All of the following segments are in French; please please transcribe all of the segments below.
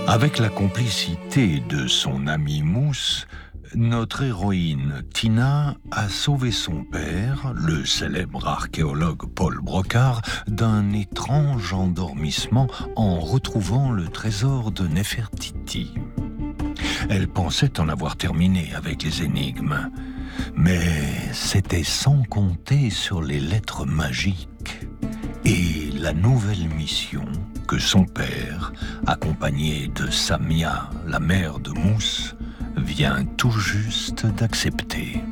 Avec la complicité de son ami Mousse, notre héroïne Tina a sauvé son père, le célèbre archéologue Paul Brocard, d'un étrange endormissement en retrouvant le trésor de Nefertiti. Elle pensait en avoir terminé avec les énigmes, mais c'était sans compter sur les lettres magiques et la nouvelle mission que son père, accompagné de Samia, la mère de Mousse, vient tout juste d'accepter.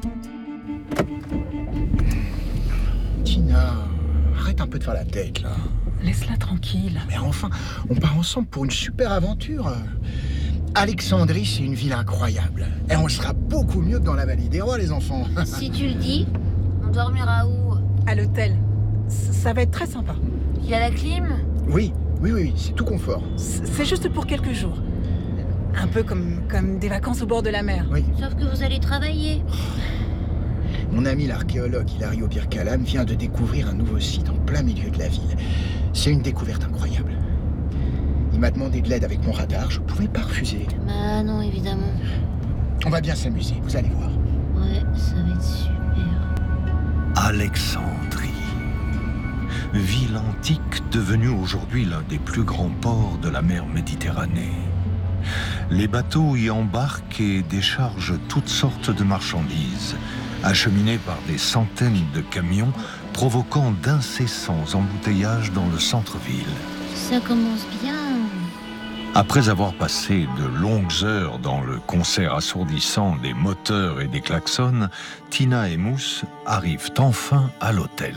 Tina, arrête un peu de faire la tête, là. Laisse-la tranquille. Mais enfin, on part ensemble pour une super aventure. Alexandrie, c'est une ville incroyable. Et on sera beaucoup mieux que dans la vallée des rois, les enfants. Si tu le dis, on dormira où? À l'hôtel. Ça va être très sympa. Il y a la clim? Oui, c'est tout confort. C'est juste pour quelques jours. Un peu comme des vacances au bord de la mer. Oui. Sauf que vous allez travailler. Mon ami l'archéologue Hilario Birkalam vient de découvrir un nouveau site en plein milieu de la ville. C'est une découverte incroyable. Il m'a demandé de l'aide avec mon radar, je pouvais pas refuser. Bah non, évidemment. On va bien s'amuser, vous allez voir. Ouais, ça va être super. Alexandrie, ville antique devenue aujourd'hui l'un des plus grands ports de la mer Méditerranée. Les bateaux y embarquent et déchargent toutes sortes de marchandises, acheminées par des centaines de camions, provoquant d'incessants embouteillages dans le centre-ville. Ça commence bien. Après avoir passé de longues heures dans le concert assourdissant des moteurs et des klaxons, Tina et Mousse arrivent enfin à l'hôtel.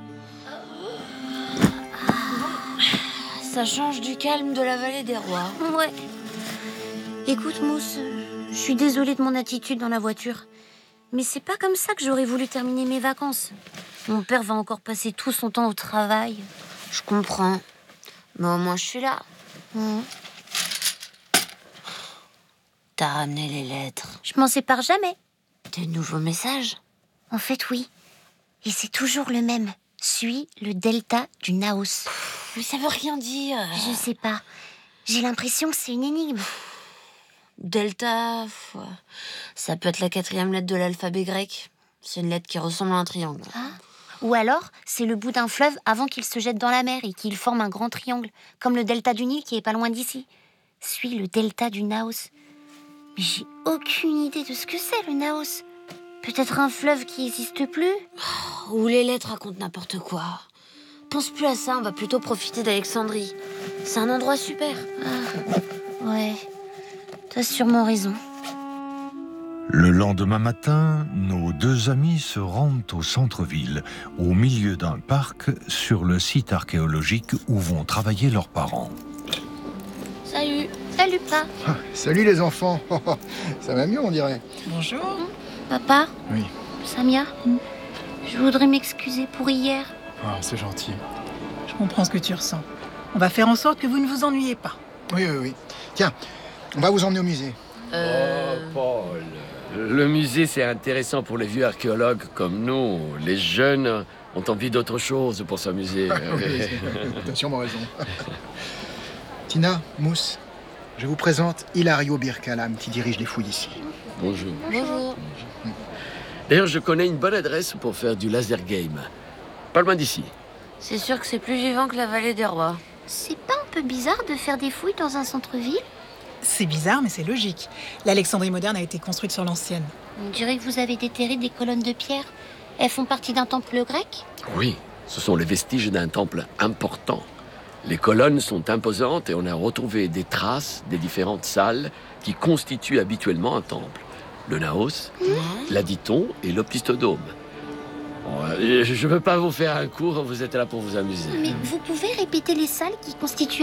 Ça change du calme de la vallée des rois. Ouais. Écoute, Mousse, je suis désolée de mon attitude dans la voiture. Mais c'est pas comme ça que j'aurais voulu terminer mes vacances. Mon père va encore passer tout son temps au travail. Je comprends. Mais au moins, je suis là. T'as ramené les lettres. Je m'en sépare jamais. De nouveaux messages? En fait, oui. Et c'est toujours le même. Suis le delta du Naos. Mais ça veut rien dire. Je sais pas. J'ai l'impression que c'est une énigme. Delta, ça peut être la 4e lettre de l'alphabet grec. C'est une lettre qui ressemble à un triangle. Ah. Ou alors, c'est le bout d'un fleuve avant qu'il se jette dans la mer et qu'il forme un grand triangle, comme le delta du Nil qui est pas loin d'ici. Suis le delta du Naos. Mais j'ai aucune idée de ce que c'est, le Naos. Peut-être un fleuve qui n'existe plus? Ou les lettres racontent n'importe quoi. Pense plus à ça, on va plutôt profiter d'Alexandrie. C'est un endroit super. Ah, ouais, t'as sûrement raison. Le lendemain matin, nos deux amis se rendent au centre-ville, au milieu d'un parc, sur le site archéologique où vont travailler leurs parents. Salut. Salut, Pa. Ah, salut les enfants. Ça va mieux, on dirait. Bonjour. Papa? Oui. Samia? Je voudrais m'excuser pour hier. Ah, c'est gentil. Je comprends ce que tu ressens. On va faire en sorte que vous ne vous ennuyez pas. Oui. Tiens, on va vous emmener au musée. Oh, Paul. Le musée, c'est intéressant pour les vieux archéologues comme nous. Les jeunes ont envie d'autre chose pour s'amuser. Oui, t'as sûrement raison. Tina, Mousse, je vous présente Hilario Birkalam qui dirige les fouilles ici. Bonjour. Bonjour. D'ailleurs, je connais une bonne adresse pour faire du laser game. Pas loin d'ici. C'est sûr que c'est plus vivant que la vallée des rois. C'est pas un peu bizarre de faire des fouilles dans un centre-ville? C'est bizarre, mais c'est logique. L'Alexandrie moderne a été construite sur l'ancienne. On dirait que vous avez déterré des colonnes de pierre. Elles font partie d'un temple grec? Oui, ce sont les vestiges d'un temple important. Les colonnes sont imposantes et on a retrouvé des traces des différentes salles qui constituent habituellement un temple. Le Naos, l'Aditon et l'Opisthodome. Je ne veux pas vous faire un cours, vous êtes là pour vous amuser. Mais vous pouvez répéter les salles qui constituent